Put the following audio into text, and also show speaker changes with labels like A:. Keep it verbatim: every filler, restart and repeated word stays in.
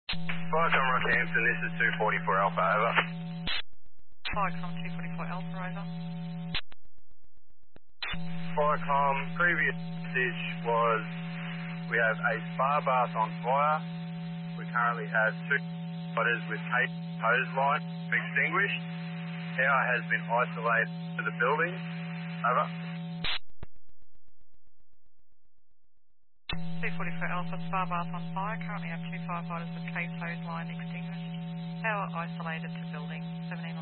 A: Viacom Rockhampton, this is two forty-four Alpha, over.
B: Viacom two forty-four Alpha, over.
A: Viacom, previous message was we have a spa bath on fire. We currently have two spotters with tape hose line extinguished. Power has been isolated to the building. Over.
B: two forty-four Alpha, spa bath on fire. Currently have two firefighters with case hose line extinguished. Power isolated to building. seventeen